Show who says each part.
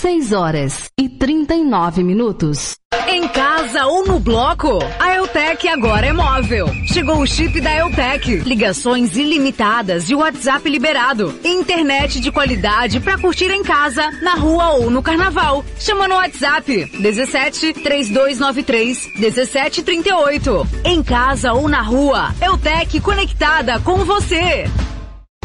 Speaker 1: 6h39.
Speaker 2: Em casa ou no bloco, a Eutec agora é móvel. Chegou o chip da Eutec. Ligações ilimitadas e WhatsApp liberado. Internet de qualidade pra curtir em casa, na rua ou no carnaval. Chama no WhatsApp 17 3293 1738. Em casa ou na rua, Eutec conectada com você.